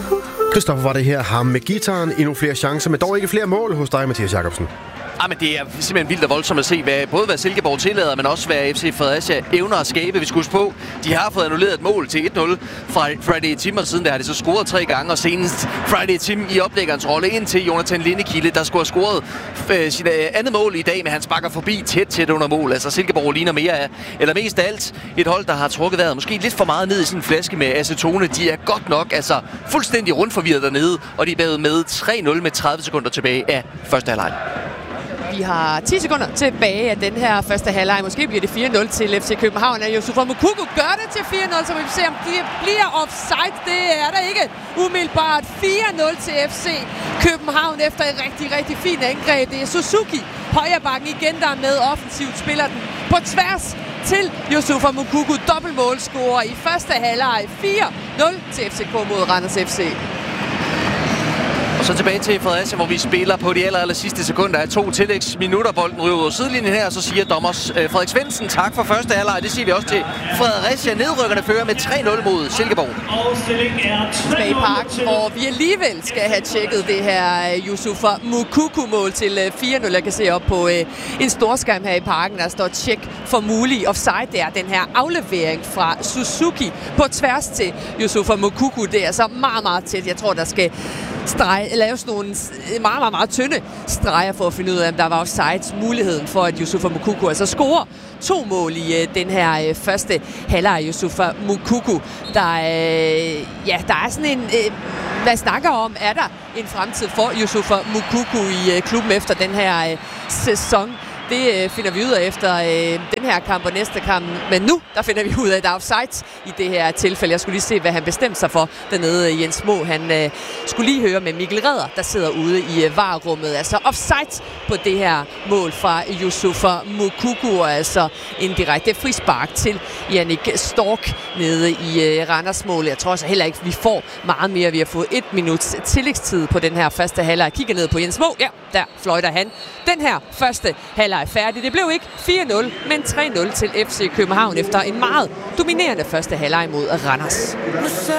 Christoffer var det her, ham med gitaren. Endnu flere chancer, men dog ikke flere mål hos dig, Mathias Jacobsen. Men det er simpelthen vildt og voldsomt at se, hvad Silkeborg tillader, men også hvad FC Fredericia evner at skabe. Vi skal huske på, de har fået annulleret et mål til 1-0 fra Friday Tim, og siden der har de så scoret 3 gange, og senest Friday Tim i oplæggerens rolle ind til Jonathan Lindekilde, der skulle have scoret sit andet mål i dag, men han sparker forbi tæt under mål. Altså Silkeborg ligner mere af, eller mest af alt, et hold, der har trukket vejret måske lidt for meget ned i sin flaske med acetone. De er godt nok fuldstændig rundforvirret dernede, og de er bagud med 3-0 med 30 sekunder tilbage af første halvleg. Vi har 10 sekunder tilbage af den her første halvleg. Måske bliver det 4-0 til FC København. Yusufa Moukoko gør det til 4-0, så vi vil se, om det bliver offside. Det er der ikke. Umiddelbart 4-0 til FC København efter et rigtig, rigtig fint angreb. Det er Suzuki, højrebakken igen, der er med offensivt, spiller den på tværs til Yusufa Moukoko. Dobbeltmålscorer i første halvleg. 4-0 til FCK mod Randers FC. Og så tilbage til Fredericia, hvor vi spiller på de aller sidste sekunder af 2 tillægsminutter. Bolden ryger ud af sidelinjen her, og så siger dommer Frederik Svendsen tak for første halvleg. Det siger vi også til Fredericia. Nedrykkerne fører med 3-0 mod Silkeborg. Tilbage i parken, hvor vi alligevel skal have tjekket det her Yusufa Moukoko-mål til 4-0. Jeg kan se op på en storskærm her i parken, der står tjek for mulig offside. Det er den her aflevering fra Suzuki på tværs til Yusufa Moukoko. Det er så meget, meget tæt. Jeg tror, der skal lave sådan nogle meget, meget tynde streger for at finde ud af, om der var offside. Muligheden for, at Yusufa Moukoko altså scorer 2 mål i den her første halvleg. Yusufa Moukoko, der er sådan en... hvad snakker om? Er der en fremtid for Yusufa Moukoko i klubben efter den her sæson? Det finder vi ud af efter den her kamp og næste kamp. Men nu, der finder vi ud af, at der er offside i det her tilfælde. Jeg skulle lige se, hvad han bestemte sig for dernede. Jens Mo, han skulle lige høre med Mikkel Redder, der sidder ude i VAR-rummet. Altså offside på det her mål fra Yusufa Moukoko. Altså en direkte frispark til Jannik Stork nede i Randers mål. Jeg tror også heller ikke, vi får meget mere. Vi har fået 1 minuts tillægstid på den her første halvleg. Kigger ned på Jens Mo. Ja, der fløjter han. Den her første halvleg er færdig. Det blev ikke 4-0, men 3-0 til FC København efter en meget dominerende første halvleg mod Randers.